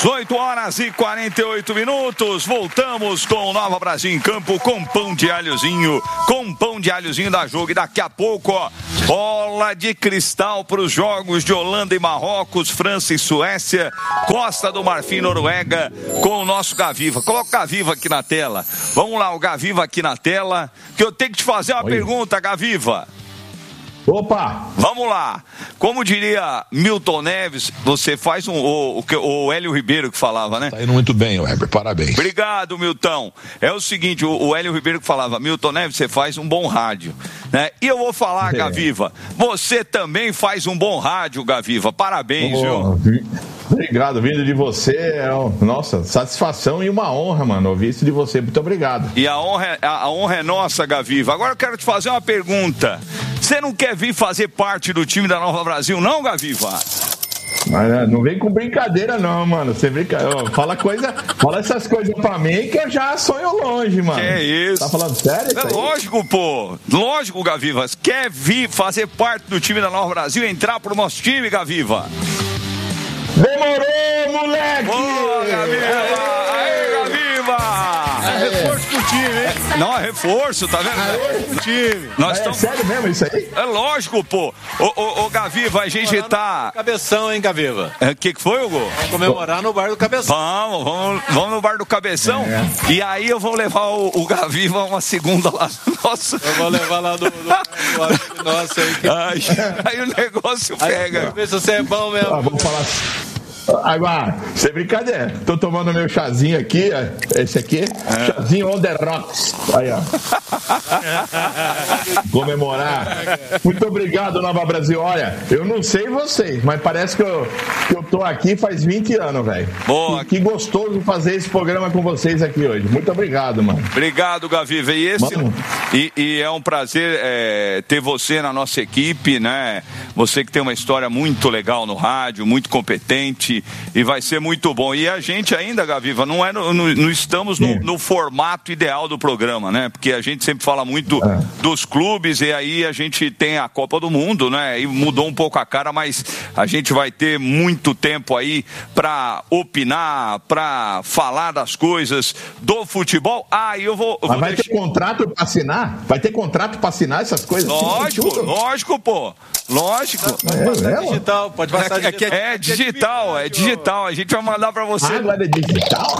18h48. Voltamos com o Nova Brasil em campo com pão de alhozinho. Com pão de alhozinho da Jogo. E daqui a pouco, ó, bola de cristal para os jogos de Holanda e Marrocos, França e Suécia, Costa do Marfim, Noruega, com o nosso Gaviva. Coloca o Gaviva aqui na tela. Vamos lá, o Gaviva aqui na tela, que eu tenho que te fazer uma pergunta, Gaviva. Opa! Vamos lá. Como diria Milton Neves, você faz o Hélio Ribeiro que falava, né? Tá indo muito bem, Weber, parabéns. Obrigado, Milton. É o seguinte, o Hélio Ribeiro que falava, Milton Neves, você faz um bom rádio, né? E eu vou falar, Gaviva, você também faz um bom rádio, Gaviva. Parabéns, viu? Obrigado, vindo de você, nossa, satisfação e uma honra, mano, ouvir isso de você, muito obrigado. E a honra é nossa, Gaviva. Agora eu quero te fazer uma pergunta. Você não quer vir fazer parte do time da Nova Brasil, não, Gaviva? Mas não vem com brincadeira, não, mano. Você brinca... fala essas coisas pra mim que eu já sonho longe, mano. Que isso? Tá falando sério? É lógico, pô. Lógico, Gaviva. Quer vir fazer parte do time da Nova Brasil, entrar pro nosso time, Gaviva? Demorou, moleque! Boa, Gaviva! Aê, Gaviva! É reforço pro time, hein? Não, é reforço, tá vendo? Reforço pro time. Nós estamos... sério mesmo isso aí? É lógico, pô. Ô, Gaviva, a gente tá... Cabeção, hein, Gaviva? O que foi, Hugo? Vamos comemorar no bar do Cabeção. Vamos no bar do Cabeção. E aí eu vou levar o Gaviva uma segunda lá. Nossa. Eu vou levar lá do nosso aí. Aí o negócio pega. Vamos ver se você é bom mesmo. Vamos falar... Agora, sem brincadeira, tô tomando meu chazinho aqui, esse aqui, chazinho on the rocks, aí ó, comemorar, muito obrigado Nova Brasil, olha, eu não sei vocês, mas parece que eu tô aqui faz 20 anos, velho. Boa. Que gostoso fazer esse programa com vocês aqui hoje, muito obrigado, mano. Obrigado, Gaviva, e é um prazer ter você na nossa equipe, né, você que tem uma história muito legal no rádio, muito competente, e vai ser muito bom. E a gente ainda, Gaviva, não estamos no formato ideal do programa, né? Porque a gente sempre fala muito dos clubes e aí a gente tem a Copa do Mundo, né? E mudou um pouco a cara, mas a gente vai ter muito tempo aí para opinar, para falar das coisas do futebol. Vai ter contrato para assinar? Vai ter contrato para assinar essas coisas? Lógico, pô. Lógico. Digital, pode passar digital. É digital. A gente vai mandar pra você. Agora é digital?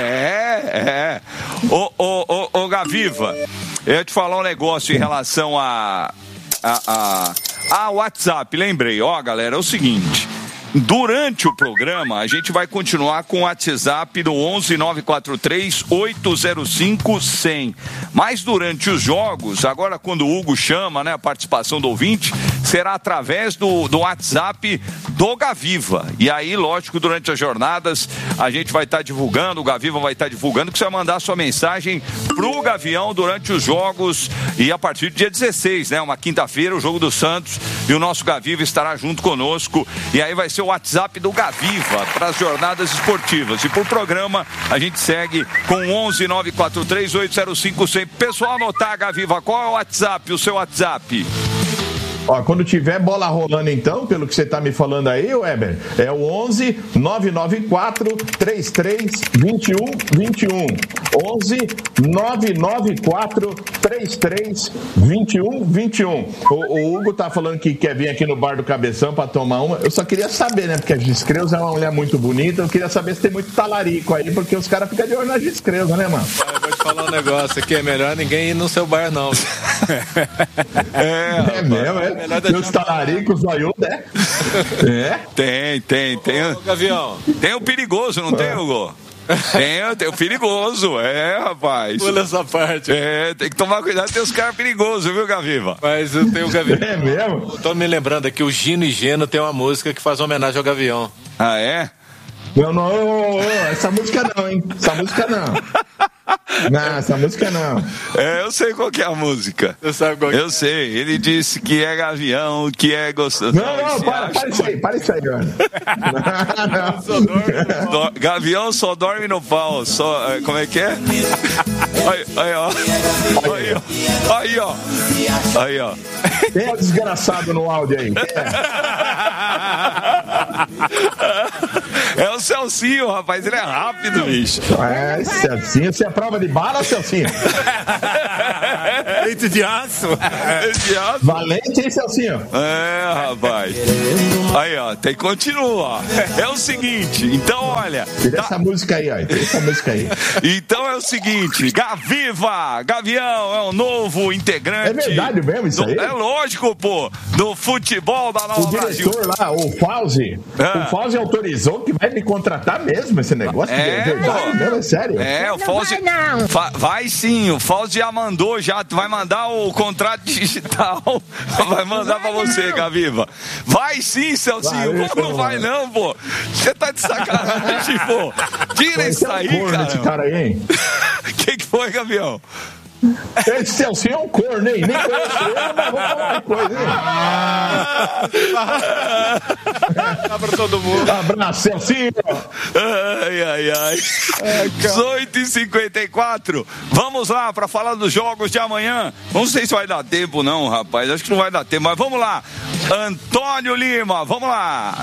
Ô, Gaviva, eu ia te falar um negócio em relação a WhatsApp. Lembrei, galera, é o seguinte. Durante o programa, a gente vai continuar com o WhatsApp do 11-943-805-100. Mas durante os jogos, agora quando o Hugo chama, né, a participação do ouvinte, será através do WhatsApp do Gaviva. E aí, lógico, durante as jornadas, a gente vai estar divulgando, o Gaviva vai estar divulgando, que você vai mandar sua mensagem pro Gavião durante os jogos e a partir do dia 16, né, uma quinta-feira, o jogo do Santos, e o nosso Gaviva estará junto conosco. E aí vai ser o WhatsApp do Gaviva para as jornadas esportivas. E por programa, a gente segue com 11-943-805-100. Pessoal, anotar, Gaviva, qual é o WhatsApp, o seu WhatsApp? Ó, quando tiver bola rolando então, pelo que você tá me falando aí, Weber, é o 11-994-33-21-21. 11-994-33-21-21. O Hugo tá falando que quer vir aqui no bar do Cabeção pra tomar uma. Eu só queria saber, né? Porque a Giscreuza é uma mulher muito bonita. Eu queria saber se tem muito talarico aí, porque os caras ficam de olho na Giscreuza, né, mano? Eu vou te falar um negócio aqui, é melhor ninguém ir no seu bar, não. É mesmo, é? Tem os talaricos, zoiudo, é? Tem. Ô, Gavião. Tem o perigoso, não tem, Hugo? Tem o perigoso, rapaz. Pula essa parte. Tem que tomar cuidado, tem os caras perigosos, viu, Gaviva? Mas eu tenho o Gavião. É mesmo? Eu tô me lembrando aqui, o Gino e Geno tem uma música que faz homenagem ao Gavião. Ah, é? Não, essa música não, hein? Essa música não. Não, essa música não. Eu sei qual que é a música. Você sabe qual que é? Eu sei, ele disse que é Gavião, que é gostoso. Não, para isso aí, mano. Não. Gavião só dorme no pau, como é que é? Aí, ó. Tem um desgraçado no áudio aí. É o Celcinho, rapaz. Ele é rápido, bicho. Celcinho, você é prova de bala, Celcinho? Leite de aço. Valente, hein, Celcinho? Rapaz. Aí, ó, tem que continuar. É o seguinte, então, olha... Tira essa música aí, ó. Tira essa música aí. Então é o seguinte, Gavião é um novo integrante. É verdade mesmo isso aí? É lógico, pô. Do futebol da Nova Brasil. O diretor lá, o Fauzi autorizou que vai me contratar mesmo esse negócio. É verdade mesmo, é sério? O Fauzi... Vai sim, o Fauzi já mandou, vai mandar o contrato digital. Vai mandar pra você, Gaviva. Vai sim, Celcinho. Como não vai não, pô? Você tá de sacanagem, pô. Tira isso aí, cara. Esse cara aí, hein? Que foi, Gavião? Esse Celcinho é um corno, hein? Nem conheço ele, mas vou falar uma coisa, hein? Tá pra todo mundo. Abraço, Celcinho. Ai. 18h54. Vamos lá para falar dos jogos de amanhã. Não sei se vai dar tempo, não, rapaz. Acho que não vai dar tempo, mas vamos lá. Antônio Lima, vamos lá.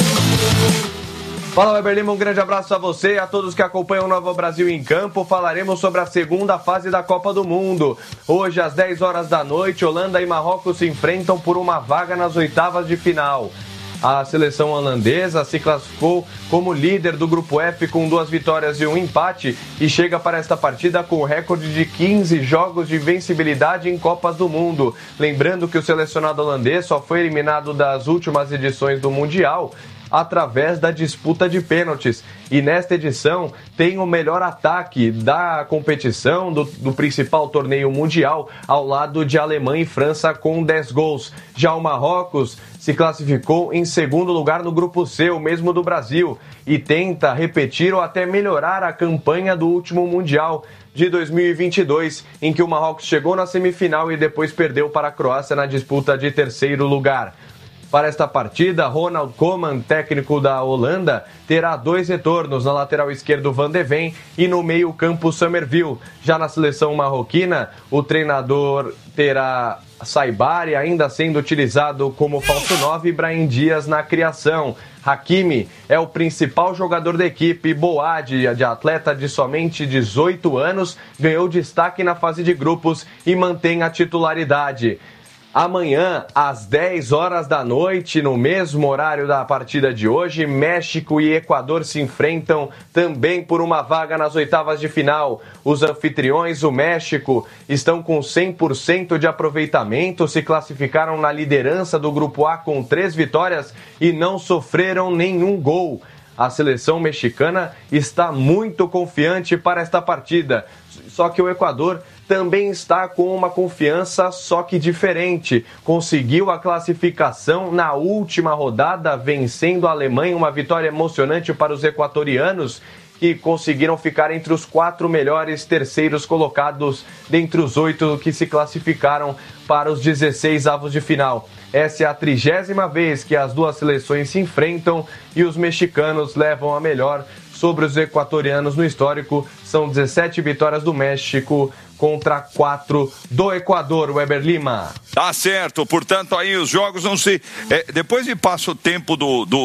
Fala, Weber Lima, um grande abraço a você e a todos que acompanham o Nova Brasil em Campo. Falaremos sobre a segunda fase da Copa do Mundo. Hoje, às 10 horas da noite, Holanda e Marrocos se enfrentam por uma vaga nas oitavas de final. A seleção holandesa se classificou como líder do Grupo F com 2 vitórias e 1 empate e chega para esta partida com o recorde de 15 jogos de invencibilidade em Copas do Mundo. Lembrando que o selecionado holandês só foi eliminado das últimas edições do Mundial através da disputa de pênaltis. E nesta edição tem o melhor ataque da competição, do principal torneio mundial, ao lado de Alemanha e França com 10 gols. Já o Marrocos se classificou em segundo lugar no Grupo C, o mesmo do Brasil, e tenta repetir ou até melhorar a campanha do último Mundial de 2022, em que o Marrocos chegou na semifinal e depois perdeu para a Croácia na disputa de terceiro lugar. Para esta partida, Ronald Koeman, técnico da Holanda, terá 2 retornos, na lateral esquerdo Van de Ven e no meio campo Summerville. Já na seleção marroquina, o treinador terá Saibari ainda sendo utilizado como falso 9 e Brahim Dias na criação. Hakimi é o principal jogador da equipe. Boadi, de atleta de somente 18 anos, ganhou destaque na fase de grupos e mantém a titularidade. Amanhã, às 10 horas da noite, no mesmo horário da partida de hoje, México e Equador se enfrentam também por uma vaga nas oitavas de final. Os anfitriões, o México, estão com 100% de aproveitamento, se classificaram na liderança do Grupo A com 3 vitórias e não sofreram nenhum gol. A seleção mexicana está muito confiante para esta partida, só que o Equador também está com uma confiança, só que diferente. Conseguiu a classificação na última rodada, vencendo a Alemanha, uma vitória emocionante para os equatorianos, que conseguiram ficar entre os 4 melhores terceiros colocados dentre os 8 que se classificaram para os 16 avos de final. Essa é a 30ª vez que as duas seleções se enfrentam e os mexicanos levam a melhor sobre os equatorianos no histórico. São 17 vitórias do México contra 4 do Equador, Weber Lima. Tá certo, portanto aí os jogos não se... depois me passa o tempo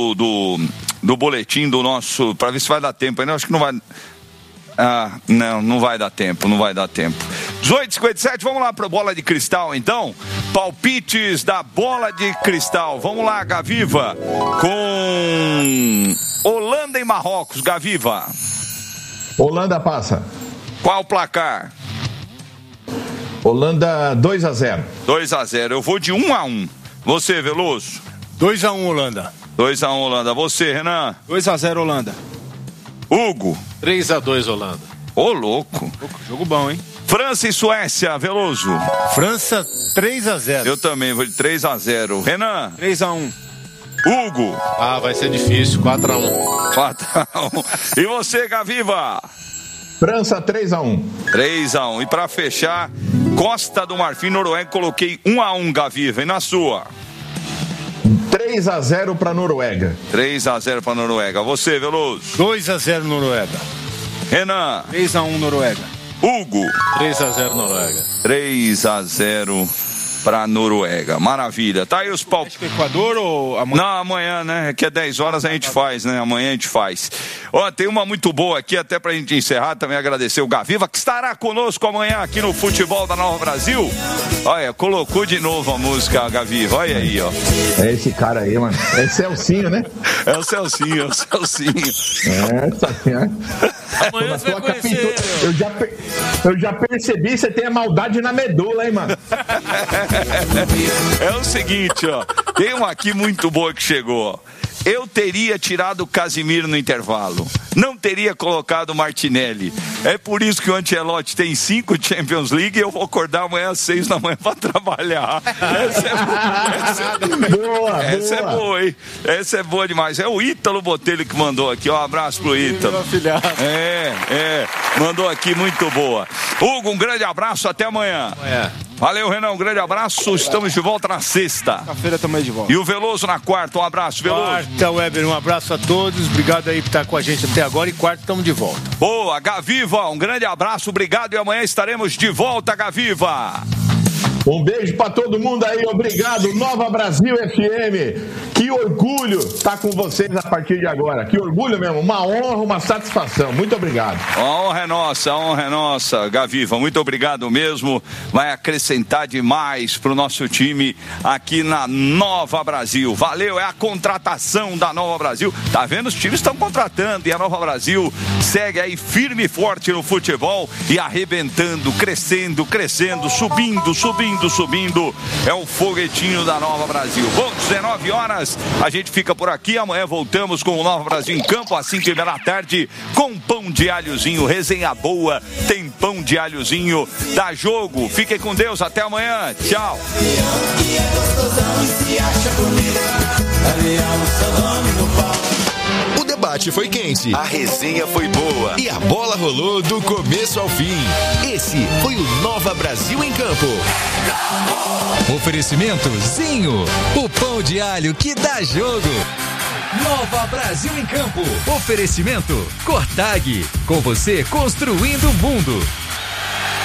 do boletim do nosso, para ver se vai dar tempo ainda, acho que não vai... não vai dar tempo. 18h57, vamos lá para a bola de cristal então. Palpites da bola de cristal. Vamos lá, Gaviva, com Holanda e Marrocos. Gaviva. Holanda passa. Qual o placar? Holanda 2-0. 2-0. Eu vou de 1-1. Você, Veloso? 2-1 Holanda. 2-1 Holanda. Você, Renan? 2-0 Holanda. Hugo? 3-2 Holanda. Ô, louco. Jogo bom, hein? França e Suécia, Veloso? França 3-0. Eu também vou de 3-0. Renan? 3-1. Hugo? Vai ser difícil. 4-1. 4-1. E você, Gaviva? França 3-1. 3-1. E pra fechar, Costa do Marfim, Noruega, coloquei 1-1, Gaviva. E na sua? 3-0 pra Noruega. 3-0 pra Noruega. Você, Veloso? 2-0 Noruega. Renan? 3-1 Noruega. Hugo? 3-0 Noruega. 3-0 para a Noruega. Maravilha. Tá aí os palpites. Equador ou amanhã? Não, amanhã, né? Que é 10 horas a gente faz, né? Amanhã a gente faz. Ó, tem uma muito boa aqui, até pra gente encerrar, também agradecer o Gaviva, que estará conosco amanhã aqui no Futebol da Nova Brasil. Olha, colocou de novo a música, Gaviva. Olha aí, ó. É esse cara aí, mano. É Celcinho, né? É o Celcinho, é o Celcinho. Amanhã você vai conhecer. Eu já percebi, você tem a maldade na medula, hein, mano? É o seguinte, ó. Tem uma aqui muito boa que chegou, ó. Eu teria tirado o Casimiro no intervalo. Não teria colocado o Martinelli. É por isso que o Ancelotti tem 5 Champions League e eu vou acordar amanhã às 6 da manhã pra trabalhar. Essa é boa, hein? Essa é boa demais. É o Ítalo Botelho que mandou aqui. Um abraço pro Ítalo. Mandou aqui, muito boa. Hugo, um grande abraço, até amanhã. Valeu, Renan, um grande abraço. Estamos de volta na sexta. Quarta-feira também de volta. E o Veloso na quarta. Um abraço, Veloso. Quarta, Weber, um abraço a todos. Obrigado aí por estar com a gente até agora. E quarta, estamos de volta. Boa, Gaviva, um grande abraço, obrigado. E amanhã estaremos de volta, Gaviva. Um beijo pra todo mundo aí, obrigado. Nova Brasil FM. Que orgulho estar com vocês a partir de agora. Que orgulho mesmo, uma honra, uma satisfação. Muito obrigado. A honra é nossa, Gaviva. Muito obrigado mesmo. Vai acrescentar demais pro nosso time aqui na Nova Brasil. Valeu, é a contratação da Nova Brasil. Tá vendo? Os times estão contratando e a Nova Brasil segue aí firme e forte no futebol e arrebentando, crescendo, subindo. É o foguetinho da Nova Brasil. Bom, 19 horas, a gente fica por aqui. Amanhã voltamos com o Nova Brasil em campo, às 5h da tarde, com pão de alhozinho, resenha boa, tem pão de alhozinho, dá jogo. Fiquem com Deus, até amanhã. Tchau. O debate foi quente, a resenha foi boa e a bola rolou do começo ao fim. Esse foi o Nova Brasil em Campo. Oferecimento Zinho, o pão de alho que dá jogo. Nova Brasil em Campo. Oferecimento Cortag, com você construindo o mundo.